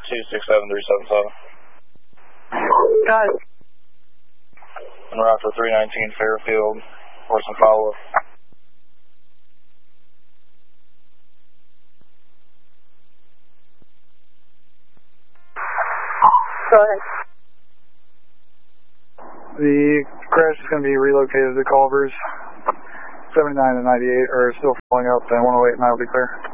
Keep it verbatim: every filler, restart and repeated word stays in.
two six seven three seven seven. Got it. En route to three nineteen Fairfield for some follow-up. Go ahead. The crash is going to be relocated to Culver's. seventy-nine and ninety-eight are still following up, and one oh eight and I will be clear.